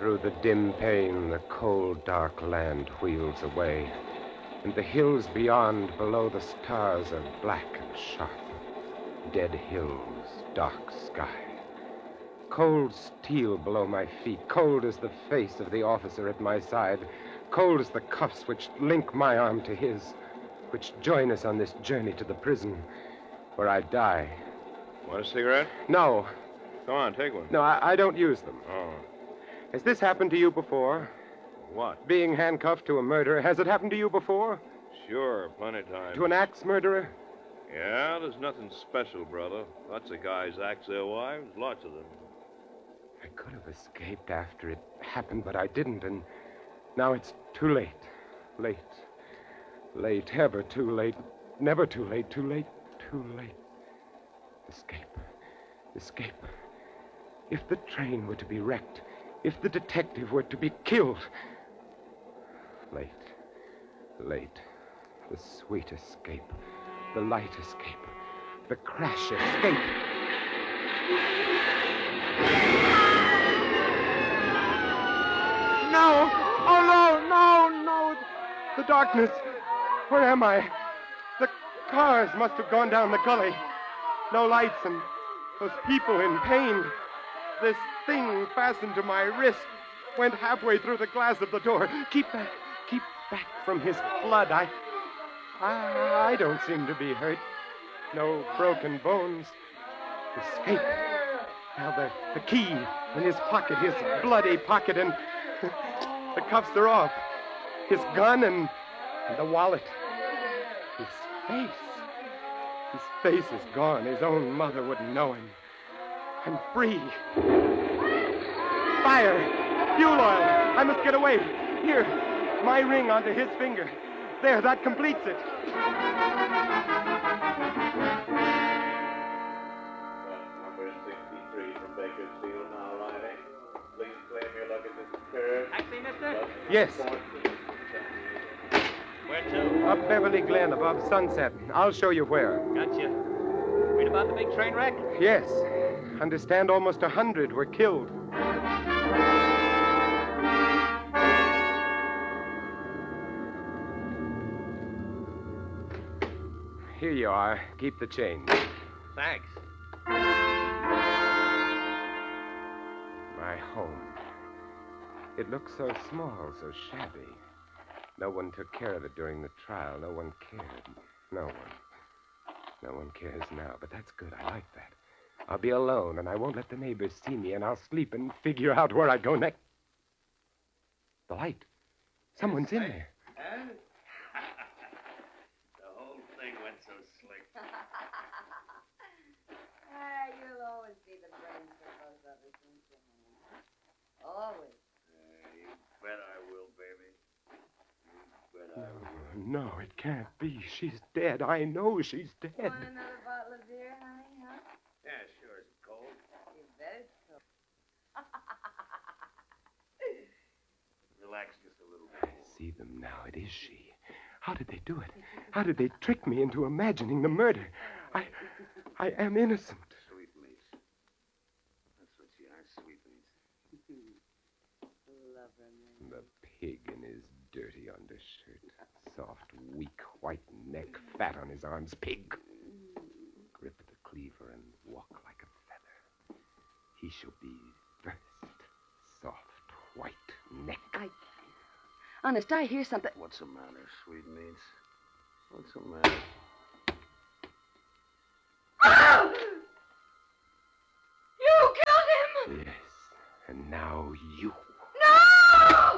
Through the dim pane, the cold, dark land wheels away, and the hills beyond, below the stars, are black and sharp. Dead hills, dark sky. Cold steel below my feet, cold as the face of the officer at my side, cold as the cuffs which link my arm to his, which join us on this journey to the prison, where I die. Want a cigarette? No. Come on, take one. No, I don't use them. Oh. Has this happened to you before? What? Being handcuffed to a murderer. Has it happened to you before? Sure, plenty of times. To an axe murderer? Yeah, there's nothing special, brother. Lots of guys axe their wives, lots of them. I could have escaped after it happened, but I didn't, and now it's too late. Late. Late, ever too late. Never too late, too late, too late. Escape. Escape. If the train were to be wrecked, if the detective were to be killed. Late. Late. The sweet escape. The light escape. The crash escape. No! Oh, no! The darkness. Where am I? The cars must have gone down the gully. No lights and those people in pain. This thing fastened to my wrist went halfway through the glass of the door. Keep back from his blood. I don't seem to be hurt. No broken bones. Escape. Now the key in his pocket, his bloody pocket, and the cuffs are off. His gun and the wallet. His face. His face is gone. His own mother wouldn't know him. I'm free. Fire! Fuel oil! I must get away. Here, my ring onto his finger. There, that completes it. Number 63 from Bakersfield now arriving. Please claim your luggage is secured. Taxi, mister? Yes. Where to? Up Beverly Glen above Sunset. I'll show you where. Gotcha. Read about the big train wreck? Yes. Understand almost 100 were killed. Here you are. Keep the change. Thanks. My home. It looks so small, so shabby. No one took care of it during the trial. No one cared. No one cares now, but that's good. I like that. I'll be alone, and I won't let the neighbors see me, and I'll sleep and figure out where I go next. The light. Someone's in there. Huh? The whole thing went so slick. You'll always be the brains for both of us, won't you? Always. You bet I will, baby. You bet I will. No, it can't be. She's dead. I know she's dead. Want another bottle of beer, honey, huh? Yeah, sure. Is it cold? You bet it's cold. Relax just a little I bit. see them now. It is she. How did they do it? How did they trick me into imagining the murder? I am innocent. Sweetmeats. That's what you are, sweetmeats. Love her, man. The pig in his dirty undershirt. Soft, weak, white neck, fat on his arms. Pig. Grip the cleaver and walk like a feather. He shall be first. Soft, white neck. Honest, I hear something. What's the matter, sweetmeats? What's the matter? Oh! You killed him! Yes, and now you. No!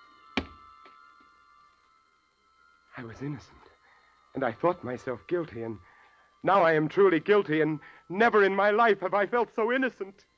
I was innocent, and I thought myself guilty, and now I am truly guilty, and never in my life have I felt so innocent.